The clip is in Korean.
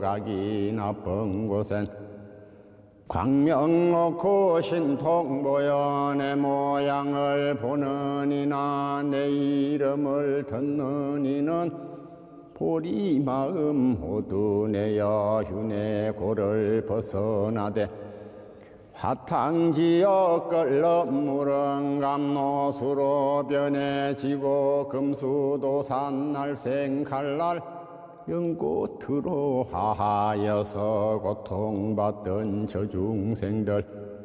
가기 나쁜 곳엔 광명 놓고 신통 보여 내 모양을 보는 이나 내 이름을 듣는 이는 보리 마음 모두 내어 휴내 고를 벗어나되 화탕지어 끓는 물은 감노수로 변해지고 금수도산 날생 칼날 연꽃으로 하하여서 고통받던 저 중생들